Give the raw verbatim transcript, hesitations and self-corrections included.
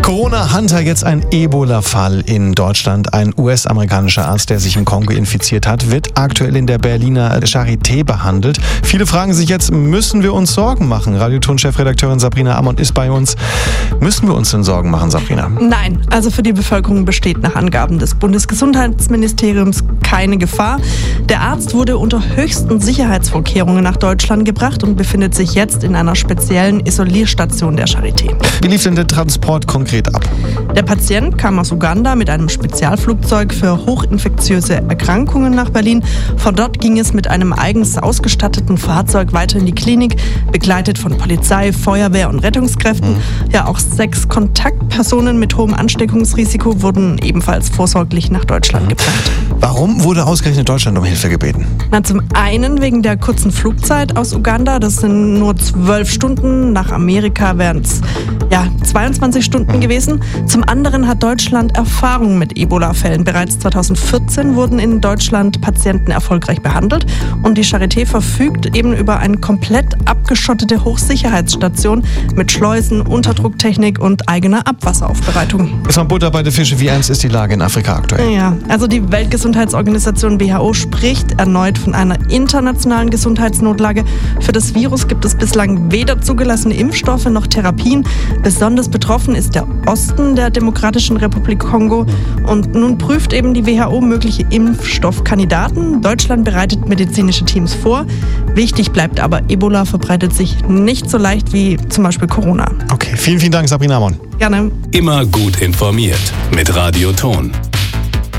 Corona-Hunter, jetzt ein Ebola-Fall in Deutschland. Ein U S-amerikanischer Arzt, der sich im Kongo infiziert hat, wird aktuell in der Berliner Charité behandelt. Viele fragen sich jetzt, müssen wir uns Sorgen machen? Radioton-Chefredakteurin Sabrina Amond ist bei uns. Müssen wir uns denn Sorgen machen, Sabrina? Nein, also für die Bevölkerung besteht nach Angaben des Bundesgesundheitsministeriums keine Gefahr. Der Arzt wurde unter höchsten Sicherheitsvorkehrungen nach Deutschland gebracht und befindet sich jetzt in einer speziellen Isolierstation der Charité. Wie lief denn der Transport konkret ab? Der Patient kam aus Uganda mit einem Spezialflugzeug für hochinfektiöse Erkrankungen nach Berlin. Von dort ging es mit einem eigens ausgestatteten Fahrzeug weiter in die Klinik, begleitet von Polizei, Feuerwehr und Rettungskräften. Mhm. Ja, auch sechs Kontaktpersonen mit hohem Ansteckungsrisiko wurden ebenfalls vorsorglich nach Deutschland mhm. gebracht. Warum wurde ausgerechnet Deutschland um Hilfe gebeten? Na, zum einen wegen der kurzen Flugzeit aus Uganda. Das sind nur zwölf Stunden. Nach Amerika wären es ja, zweiundzwanzig Stunden gewesen. Zum anderen hat Deutschland Erfahrung mit Ebola-Fällen. Bereits zweitausendvierzehn wurden in Deutschland Patienten erfolgreich behandelt. Und die Charité verfügt eben über eine komplett abgeschottete Hochsicherheitsstation mit Schleusen, Unterdrucktechnik und eigener Abwasseraufbereitung. Ist man Butter bei den Fische? Wie ernst ist die Lage in Afrika aktuell? Ja, also die Weltgesundheitsorganisation W H O spricht erneut von einer internationalen Gesundheitsnotlage. Für das Virus gibt es bislang weder zugelassene Impfstoffe noch Therapien. Besonders betroffen ist der Osten der Demokratischen Republik Kongo. Und nun prüft eben die W H O mögliche Impfstoffkandidaten. Deutschland bereitet medizinische Teams vor. Wichtig bleibt aber, Ebola verbreitet sich nicht so leicht wie zum Beispiel Corona. Okay, vielen, vielen Dank, Sabrina Amond. Gerne. Immer gut informiert mit Radioton.